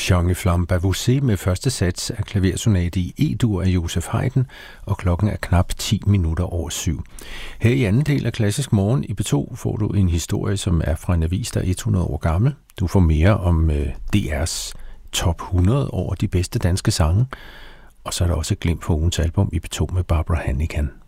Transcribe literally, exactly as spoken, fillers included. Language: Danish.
Jean Flamme Bavousé med første sats af klaversonate i E-dur af Joseph Haydn, og klokken er knap ti minutter over syv. Her i anden del af Klassisk Morgen i P to får du en historie, som er fra en avis, der er hundrede år gammel. Du får mere om øh, D R's top hundrede over de bedste danske sange, og så er der også et glimt for ugens album i P to med Barbara Hannigan.